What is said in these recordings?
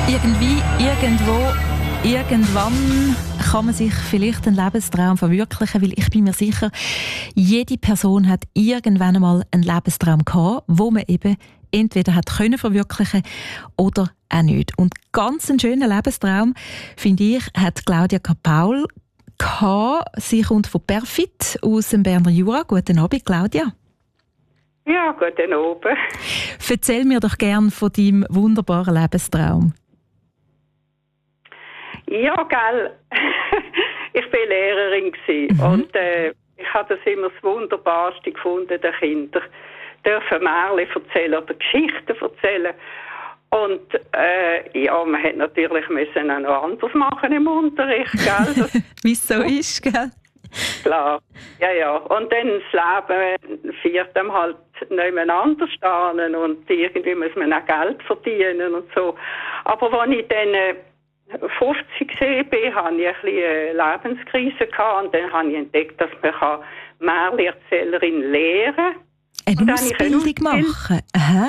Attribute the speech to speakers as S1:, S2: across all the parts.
S1: Irgendwie, irgendwo, irgendwann kann man sich vielleicht einen Lebenstraum verwirklichen, weil ich bin mir sicher, jede Person hat irgendwann einmal einen Lebenstraum gehabt, wo man eben entweder hat können verwirklichen oder auch nicht. Und ganz einen schönen Lebenstraum, finde ich, hat Claudia Kapaul gehabt. Sie kommt von Perfit aus dem Berner Jura. Guten Abend, Claudia.
S2: Ja, guten Abend.
S1: Erzähl mir doch gern von deinem wunderbaren Lebenstraum.
S2: Ja, gell. Ich war Lehrerin und ich habe das immer das Wunderbarste gefunden, den Kindern dürfen Märchen erzählen oder Geschichten erzählen. Und ja, man hätte natürlich müssen auch noch anders machen im Unterricht, gell?
S1: Wie es so ist, gell?
S2: Klar, ja. Und dann das Leben führt einem halt nebeneinander stehen und irgendwie muss man auch Geld verdienen und so. Aber als ich dann 50 gesehen bin, hatte ich ein bisschen eine Lebenskrise gehabt und dann habe ich entdeckt, dass man Märchenerzählerin lehren kann.
S1: Eine Ausbildung machen? Aha.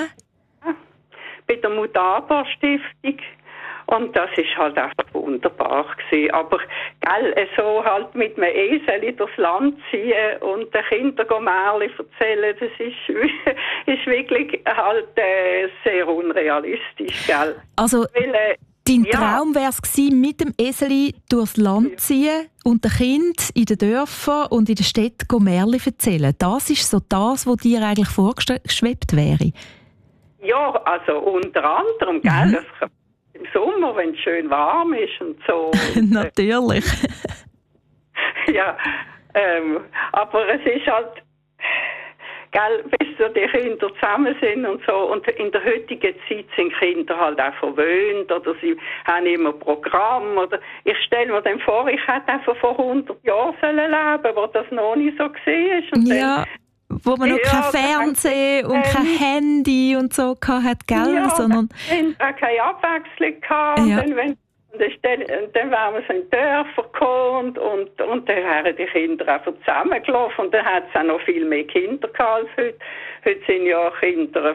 S2: Bei der Mutaba-Stiftung. Und das war halt einfach wunderbar gewesen. Aber, gell, so halt mit einem Esel durchs Land ziehen und den Kindern Märchen erzählen, das ist wirklich halt sehr unrealistisch, gell.
S1: Also, dein Traum wäre es gewesen, mit dem Eseli durchs Land ziehen und den Kindern in den Dörfern und in den Städten Märchen erzählen. Das ist so das, was dir eigentlich vorgeschwebt wäre? Ja,
S2: also unter anderem, gell, im Sommer, wenn es schön warm ist und so.
S1: Natürlich.
S2: Ja, aber es ist halt, gell, bis so die Kinder zusammen sind und so. Und in der heutigen Zeit sind Kinder halt auch verwöhnt oder sie haben immer Programm. Oder ich stelle mir dann vor, ich hätte einfach vor 100 Jahren leben sollen, wo das noch nicht so gesehen ist. Und
S1: ja. Wo man noch kein Fernsehen und kein Handy und so hatte, gell?
S2: Ja,
S1: sondern
S2: auch keine Abwechslung gehabt. Ja. Dann wären wir so in Dörfer gekommen und dann wären die Kinder einfach zusammengelaufen. Und dann hat es auch noch viel mehr Kinder gehabt als heute. Heute sind ja Kinder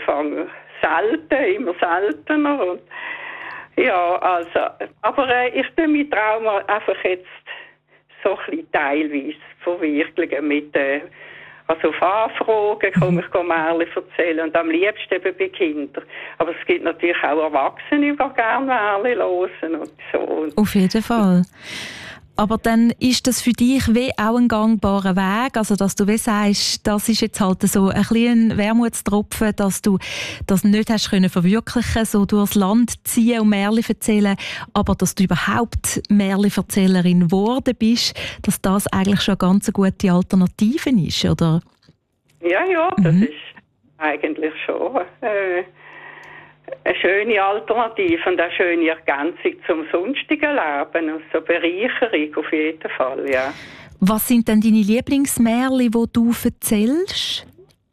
S2: immer seltener. Und ja, also, aber ich tue meinen Traum einfach jetzt so ein bisschen teilweise verwirklichen mit also auf Anfragen komme ich Märchen erzählen und am liebsten eben bei Kindern. Aber es gibt natürlich auch Erwachsene, die gerne Märchen hören und so.
S1: Auf jeden Fall. Aber dann ist das für dich wie auch ein gangbarer Weg, also dass du wie sagst, das ist jetzt halt so ein bisschen ein Wermutstropfen, dass du das nicht hast können verwirklichen, so durchs Land ziehen und Märchen erzählen, aber dass du überhaupt Märchenverzählerin geworden bist, dass das eigentlich schon eine ganz gute Alternative ist, oder?
S2: Ja, das ist eigentlich schon eine schöne Alternative und eine schöne Ergänzung zum sonstigen Leben. Also Bereicherung auf jeden Fall, ja.
S1: Was sind denn deine Lieblingsmärchen, die du erzählst?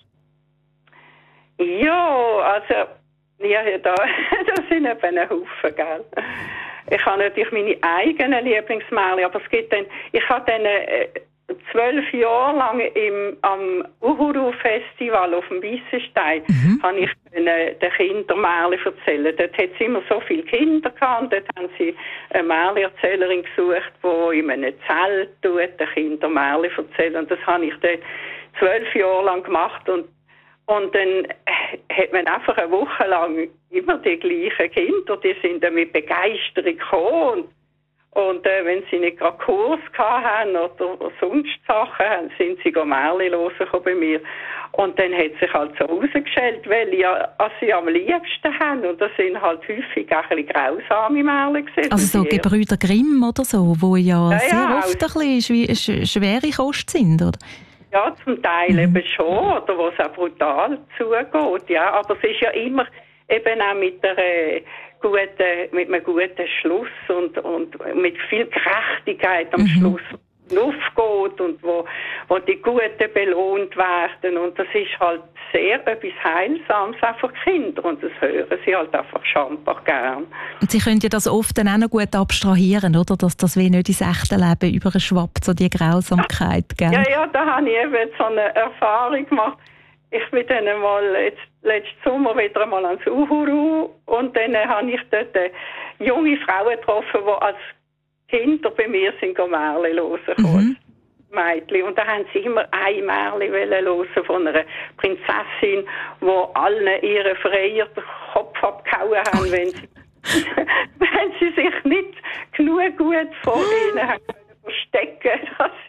S2: Ja, also, da sind eben ein Haufen, gell. Ich habe natürlich meine eigenen Lieblingsmärchen, aber es gibt dann, ich habe dann 12 Jahre lang am Uhuru-Festival auf dem Weissenstein habe ich den Kindern Märchen erzählt. Dort hat es immer so viele Kinder gehabt und dort haben sie eine Märchenerzählerin gesucht, die in einem Zelt den Kindern Märchen erzählt. Und das habe ich dort 12 Jahre lang gemacht und dann hat man einfach eine Woche lang immer die gleichen Kinder, die sind dann mit Begeisterung gekommen. Und wenn sie nicht gerade Kurs hatten oder sonst Sachen haben, sind sie Märchen hören bei mir. Und dann hat sich halt so herausgestellt, was sie am liebsten haben. Und das sind halt häufig auch ein bisschen grausame Märchen gewesen.
S1: Also so Gebrüder Grimm oder so, wo ja sehr oft ein bisschen schwere Kost sind, oder?
S2: Ja, zum Teil eben schon, oder wo es auch brutal zugeht. Ja, aber es ist ja immer eben auch mit einem guten Schluss und mit viel Gerechtigkeit am Schluss aufgeht und wo die Guten belohnt werden. Und das ist halt sehr etwas Heilsames auch für Kinder und das hören sie halt einfach scheinbar gern.
S1: Und sie können ja das oft dann auch noch gut abstrahieren, oder? Dass das wie nicht ins echte Leben überschwappt, so die Grausamkeit, gell?
S2: Ja, da habe ich eben so eine Erfahrung gemacht. ich bin dann mal letzten Sommer wieder einmal ans Uhuru und dann habe ich dort junge Frauen getroffen, die als Kinder bei mir sind Märchen hören. Mädchen. Und da haben sie immer ein Märchen hören von einer Prinzessin, wo allen ihre Freier den Kopf abgehauen haben, wenn sie sich nicht genug gut vor ihnen haben verstecken.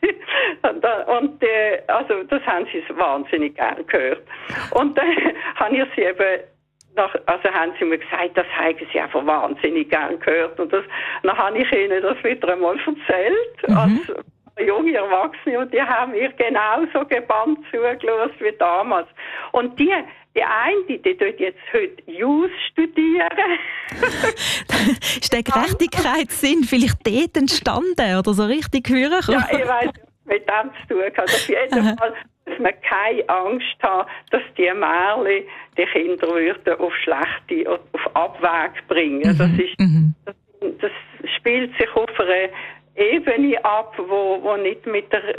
S2: Also das haben sie wahnsinnig gern gehört. Und dann habe ich sie eben haben sie mir gesagt, das haben sie einfach wahnsinnig gern gehört. Und dann habe ich ihnen das wieder einmal erzählt, als junge Erwachsene, und die haben mir genauso gebannt zugelassen wie damals. Und die eine, die tut jetzt heute Jus studieren.
S1: Ist der Gerechtigkeitssinn vielleicht dort entstanden oder so richtig hören?
S2: Ja, ich weiss nicht, was mit dem zu tun hat. Auf jeden Fall muss man keine Angst haben, dass die Märchen die Kinder würden auf schlechte, auf Abweg bringen. Das spielt sich auf einer Ebene ab, wo nicht mit der